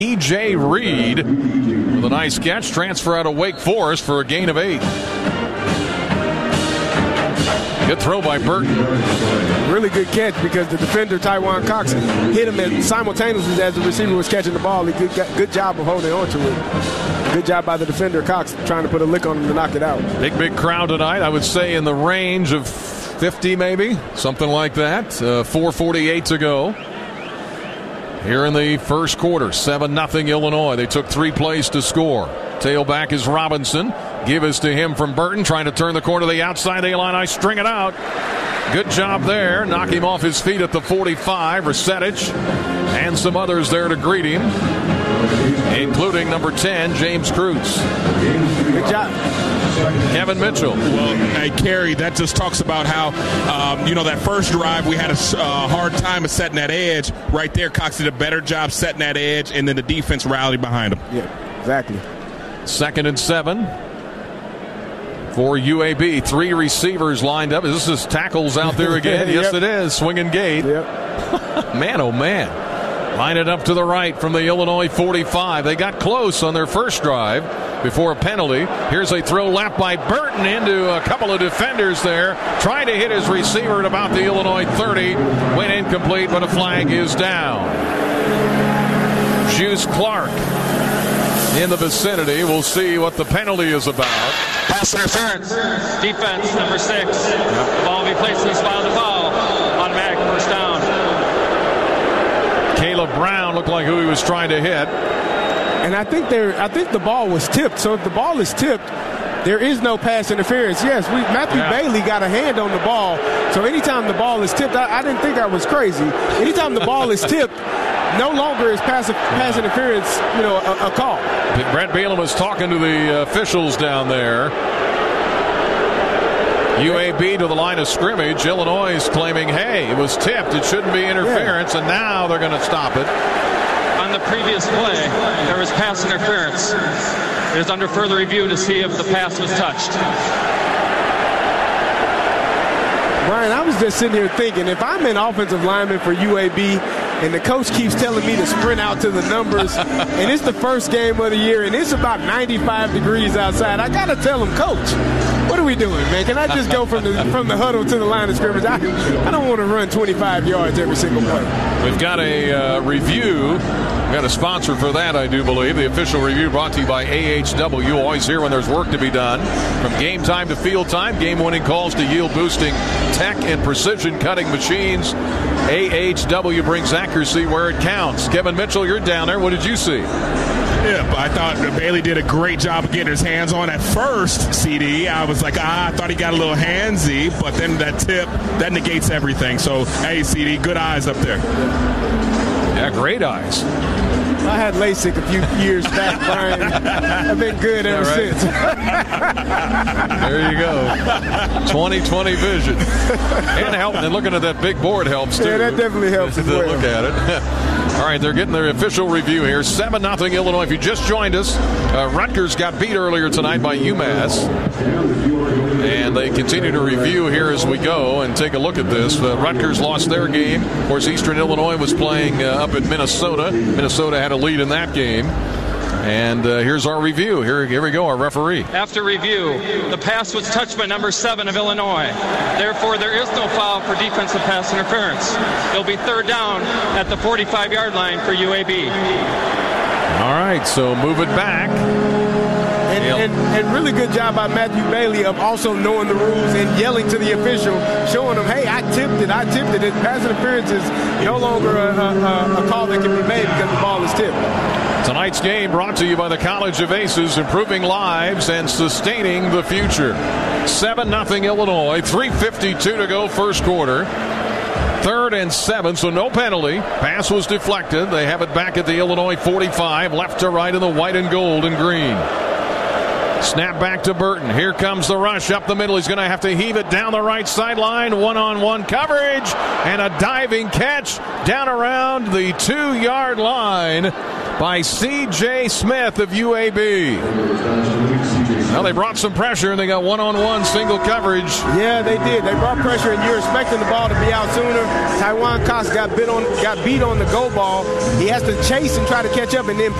E.J. Reed with a nice catch. Transfer out of Wake Forest for a gain of 8. Good throw by Burton. Really good catch because the defender, Taiwan Cox, hit him simultaneously as the receiver was catching the ball. Good job of holding on to it. Good job by the defender, Cox, trying to put a lick on him to knock it out. Big crowd tonight. I would say in the range of 50 maybe, something like that. 4:48 to go. Here in the first quarter, 7-0 Illinois. They took 3 plays to score. Tailback is Robinson. Give us to him from Burton, trying to turn the corner to the outside. The Illini string it out. Good job there. Knock him off his feet at the 45. Resetich and some others there to greet him, including number 10, James Cruz. Good job. Kevin Mitchell. Well, hey, Kerry, that just talks about how, that first drive we had a hard time of setting that edge. Right there, Cox did a better job setting that edge, and then the defense rallied behind him. Yeah, exactly. 2nd and 7 for UAB. 3 receivers lined up. This is tackles out there again. Yes, Yep. It is. Swinging gate. Yep. Man, oh, man. Line it up to the right from the Illinois 45. They got close on their first drive before a penalty. Here's a throw left by Burton into a couple of defenders there. Trying to hit his receiver at about the Illinois 30. Went incomplete, but a flag is down. Juice Clark in the vicinity. We'll see what the penalty is about. Pass interference. Defense, number 6. The ball will be placed in the spot of the foul. Automatic first down. Caleb Brown looked like who he was trying to hit. And I think the ball was tipped. So if the ball is tipped, there is no pass interference. Yes, Matthew Bailey got a hand on the ball. So anytime the ball is tipped, I didn't think I was crazy. Anytime the ball is tipped, no longer is pass interference, a call. Brett Bielema was talking to the officials down there. UAB to the line of scrimmage. Illinois is claiming, hey, it was tipped. It shouldn't be interference, and now they're going to stop it. On the previous play, there was pass interference. It is under further review to see if the pass was touched. Brian, I was just sitting here thinking, if I'm an offensive lineman for UAB and the coach keeps telling me to sprint out to the numbers, and it's the first game of the year, and it's about 95 degrees outside, I got to tell him, Coach, what are we doing, man? Can I just go from the huddle to the line of scrimmage? I don't want to run 25 yards every single play. We've got a review. We've got a sponsor for that, I do believe. The official review brought to you by AHW. Always here when there's work to be done. From game time to field time, game-winning calls to yield-boosting tech and precision-cutting machines. AHW brings accuracy where it counts. Kevin Mitchell, you're down there. What did you see? Yeah, I thought Bailey did a great job of getting his hands on. At first, CD, I was like, I thought he got a little handsy, but then that tip, that negates everything. So, hey, CD, good eyes up there. Yeah, great eyes. I had LASIK a few years back, Brian. I've been good ever since. There you go. 20/20 vision. And looking at that big board helps, too. Yeah, that definitely helps as well. Look at it. All right, they're getting their official review here. 7-0 Illinois. If you just joined us, Rutgers got beat earlier tonight by UMass. And they continue to review here as we go and take a look at this. Rutgers lost their game. Of course, Eastern Illinois was playing up in Minnesota. Minnesota had a lead in that game. And here's our review. Here we go, our referee. After review, the pass was touched by number 7 of Illinois. Therefore, there is no foul for defensive pass interference. It'll be third down at the 45-yard line for UAB. All right, so move it back. And really good job by Matthew Bailey of also knowing the rules and yelling to the official, showing him, hey, I tipped it. Pass interference is no longer a call that can be made because the ball is tipped. Tonight's game brought to you by the College of Aces, improving lives and sustaining the future. 7-0 Illinois, 3:52 to go first quarter. 3rd and 7, so no penalty. Pass was deflected. They have it back at the Illinois 45, left to right in the white and gold and green. Snap back to Burton. Here comes the rush up the middle. He's going to have to heave it down the right sideline. One-on-one coverage and a diving catch down around the 2-yard line. by C.J. Smith of UAB. Now they brought some pressure, and they got one-on-one single coverage. Yeah, they did. They brought pressure, and you're expecting the ball to be out sooner. Tywan Cox got beat on the go ball. He has to chase and try to catch up, and then